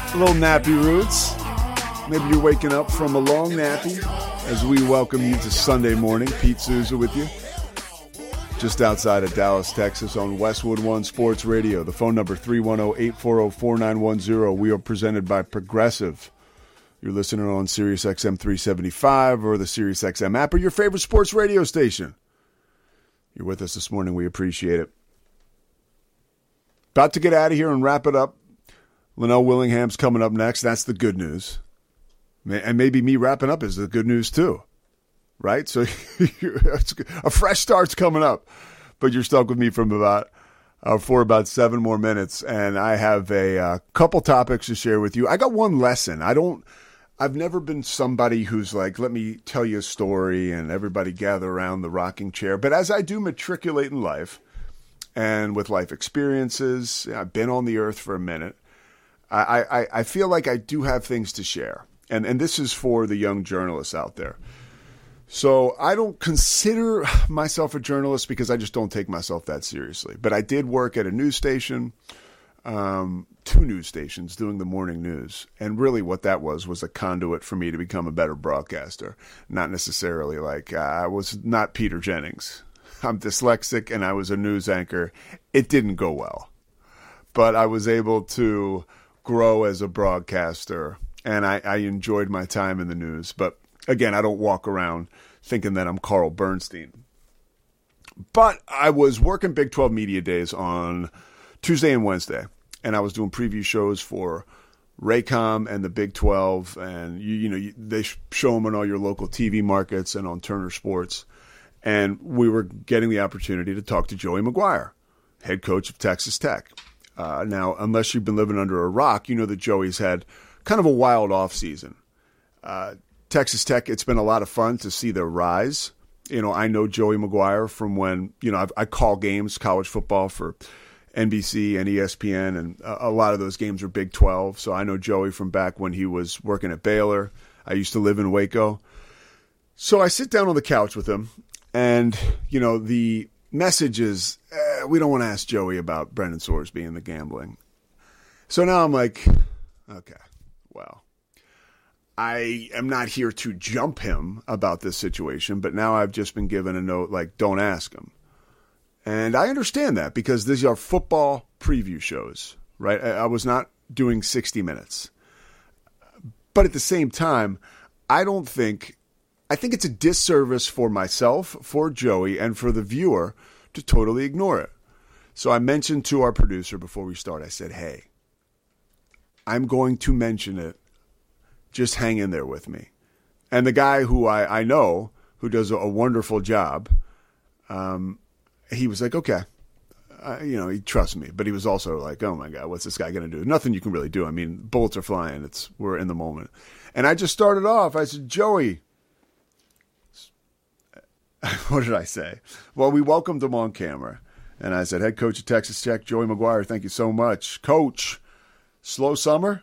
A little nappy roots. Maybe you're waking up from a long nappy as we welcome you to Sunday morning. Pete Souza with you. Just outside of Dallas, Texas on Westwood One Sports Radio. The phone number 310-840-4910. We are presented by Progressive. You're listening on Sirius XM 375 or the Sirius XM app or your favorite sports radio station. You're with us this morning. We appreciate it. About to get out of here and wrap it up. Linnell Willingham's coming up next. That's the good news. And maybe me wrapping up is the good news too. Right? So a fresh start's coming up. But you're stuck with me for about 7 more minutes. And I have a couple topics to share with you. I got one lesson. I've never been somebody who's like, let me tell you a story and everybody gather around the rocking chair. But as I do matriculate in life and with life experiences, I've been on the earth for a minute. I feel like I do have things to share. And this is for the young journalists out there. So I don't consider myself a journalist because I just don't take myself that seriously. But I did work at a news station, 2 news stations doing the morning news. And really what that was a conduit for me to become a better broadcaster. Not necessarily like I was not Peter Jennings. I'm dyslexic and I was a news anchor. It didn't go well. But I was able to grow as a broadcaster and I enjoyed my time in the news. But again, I don't walk around thinking that I'm Carl Bernstein. But I was working Big 12 Media Days on Tuesday and Wednesday. And I was doing preview shows for Raycom and the Big 12. And, they show them on all your local TV markets and on Turner Sports. And we were getting the opportunity to talk to Joey McGuire, head coach of Texas Tech. Now, unless you've been living under a rock, you know that Joey's had kind of a wild offseason. Texas Tech, it's been a lot of fun to see their rise. I know Joey McGuire from when, I call games, college football for NBC and ESPN, and a lot of those games are Big 12. So I know Joey from back when he was working at Baylor. I used to live in Waco. So I sit down on the couch with him, and, the message is, we don't want to ask Joey about Brendan Sorsby and the gambling. So now I'm like, okay, well, I am not here to jump him about this situation, but now I've just been given a note like, don't ask him. And I understand that because these are football preview shows, right? I was not doing 60 Minutes. But at the same time, I think it's a disservice for myself, for Joey, and for the viewer to totally ignore it. So I mentioned to our producer before we start, I said, hey, I'm going to mention it. Just hang in there with me. And the guy who I know, who does a wonderful job, he was like, okay. He trusts me. But he was also like, oh, my God, what's this guy going to do? Nothing you can really do. I mean, bullets are flying. We're in the moment. And I just started off. I said, Joey, what did I say? Well, we welcomed him on camera. And I said, head coach of Texas Tech, Joey McGuire, thank you so much. Coach, slow summer?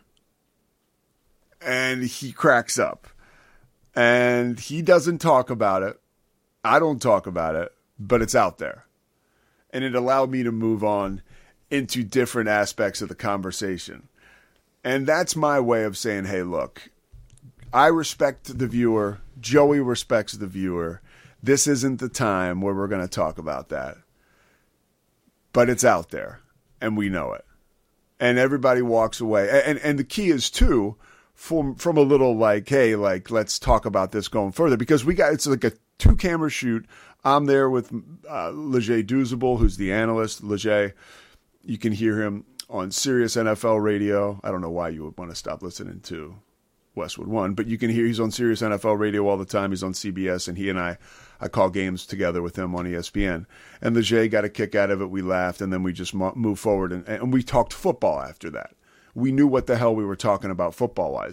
And he cracks up. And he doesn't talk about it. I don't talk about it, but it's out there. And it allowed me to move on into different aspects of the conversation. And that's my way of saying, hey, look, I respect the viewer. Joey respects the viewer. This isn't the time where we're going to talk about that. But it's out there, and we know it. And everybody walks away. And the key is, too, from a little like, hey, like, let's talk about this going further. Because it's like a 2-camera shoot. I'm there with Leger Douzable, who's the analyst. Leger, you can hear him on Sirius NFL Radio. I don't know why you would want to stop listening to Westwood One, but you can hear he's on Sirius NFL Radio all the time. He's on CBS, and he and I call games together with him on ESPN. And Leger got a kick out of it. We laughed, and then we just moved forward, and we talked football after that. We knew what the hell we were talking about football-wise.